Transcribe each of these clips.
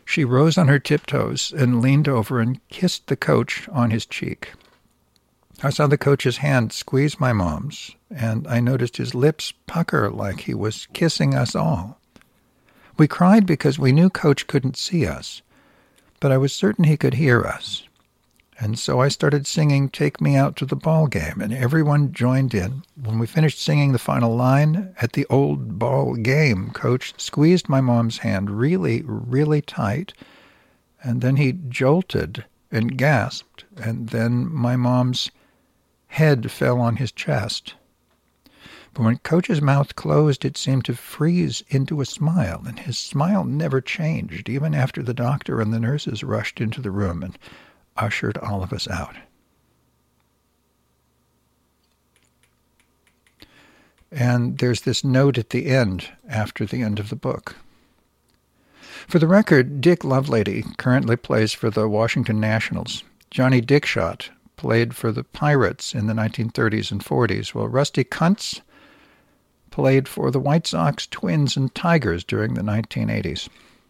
She rose on her tiptoes and leaned over and kissed the coach on his cheek. I saw the coach's hand squeeze my mom's, and I noticed his lips pucker like he was kissing us all. We cried because we knew Coach couldn't see us, but I was certain he could hear us. And so I started singing Take Me Out to the Ball Game, and everyone joined in. When we finished singing the final line, at the old ball game, Coach squeezed my mom's hand really, really tight, and then he jolted and gasped, and then my mom's head fell on his chest. But when Coach's mouth closed, it seemed to freeze into a smile, and his smile never changed, even after the doctor and the nurses rushed into the room and ushered all of us out. And there's this note at the end, after the end of the book. For the record, Dick Lovelady currently plays for the Washington Nationals. Johnny Dickshot played for the Pirates in the 1930s and 40s, while Rusty Kuntz played for the White Sox, Twins, and Tigers during the 1980s.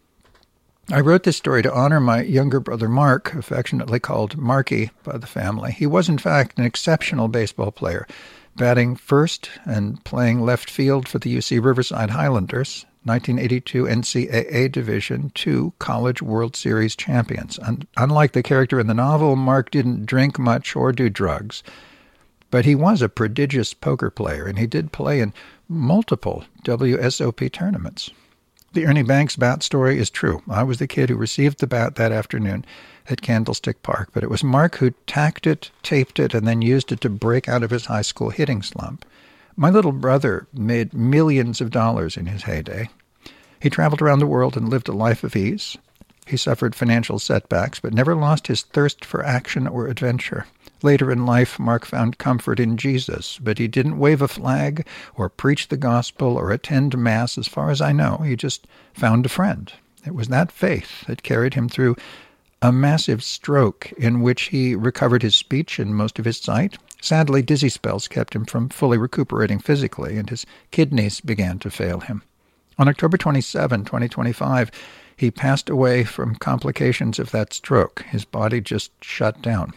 I wrote this story to honor my younger brother Mark, affectionately called Marky by the family. He was, in fact, an exceptional baseball player, batting first and playing left field for the UC Riverside Highlanders, 1982 NCAA Division II College World Series champions. Unlike the character in the novel, Mark didn't drink much or do drugs, but he was a prodigious poker player, and he did play in multiple WSOP tournaments. The Ernie Banks bat story is true. I was the kid who received the bat that afternoon at Candlestick Park, but it was Mark who tacked it, taped it, and then used it to break out of his high school hitting slump. My little brother made millions of dollars in his heyday. He traveled around the world and lived a life of ease. He suffered financial setbacks, but never lost his thirst for action or adventure. Later in life, Mark found comfort in Jesus, but he didn't wave a flag or preach the gospel or attend Mass as far as I know. He just found a friend. It was that faith that carried him through a massive stroke in which he recovered his speech and most of his sight. Sadly, dizzy spells kept him from fully recuperating physically, and his kidneys began to fail him. On October 27, 2025, he passed away from complications of that stroke. His body just shut down.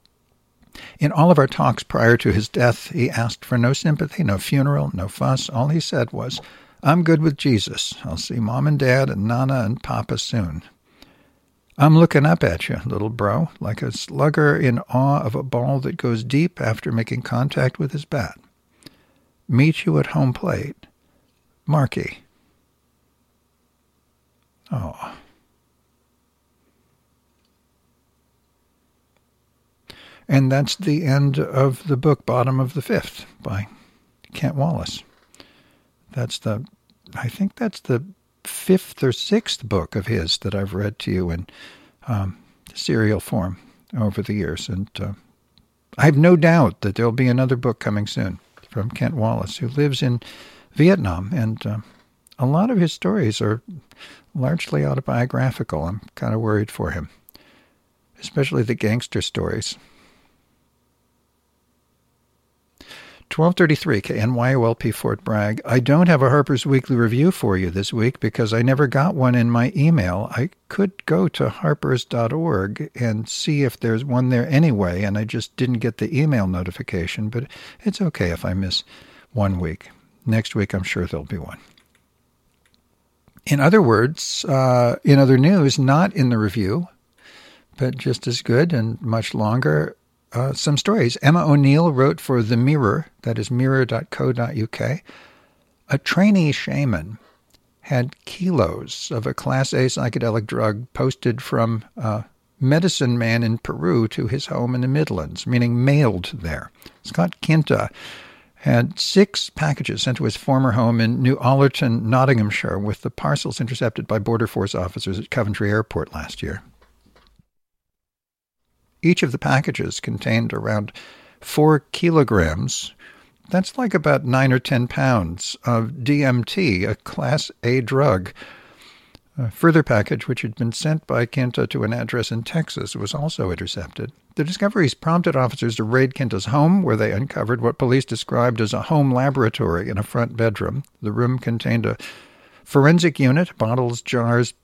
In all of our talks prior to his death, he asked for no sympathy, no funeral, no fuss. All he said was, "I'm good with Jesus. I'll see Mom and Dad and Nana and Papa soon. I'm looking up at you, little bro, like a slugger in awe of a ball that goes deep after making contact with his bat. Meet you at home plate. Marky." Oh. And that's the end of the book, Bottom of the Fifth, by Kent Wallace. I think that's the fifth or sixth book of his that I've read to you in serial form over the years. And I have no doubt that there'll be another book coming soon from Kent Wallace, who lives in Vietnam. And a lot of his stories are largely autobiographical. I'm kind of worried for him, especially the gangster stories. 1233 KNYOLP Fort Bragg. I don't have a Harper's Weekly Review for you this week because I never got one in my email. I could go to harpers.org and see if there's one there anyway, and I just didn't get the email notification, but it's okay if I miss 1 week. Next week, I'm sure there'll be one. In other words, in other news, not in the review, but just as good and much longer, some stories. Emma O'Neill wrote for The Mirror, that is mirror.co.uk. A trainee shaman had kilos of a Class A psychedelic drug posted from a medicine man in Peru to his home in the Midlands, meaning mailed there. Scott Quinta had 6 packages sent to his former home in New Allerton, Nottinghamshire, with the parcels intercepted by Border Force officers at Coventry Airport last year. Each of the packages contained around 4 kilograms. That's like about 9 or 10 pounds of DMT, a Class A drug. A further package, which had been sent by Quinta to an address in Texas, was also intercepted. The discoveries prompted officers to raid Quinta's home, where they uncovered what police described as a home laboratory in a front bedroom. The room contained a forensic unit, bottles, jars,